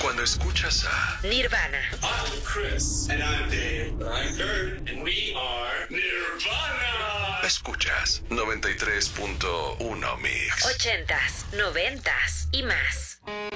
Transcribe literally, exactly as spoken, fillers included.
Cuando escuchas a Nirvana. I'm Chris. And I'm Dave. I'm Kurt. And we are Nirvana. escuchas noventa y tres punto uno Mix. Ochentas, noventas y más.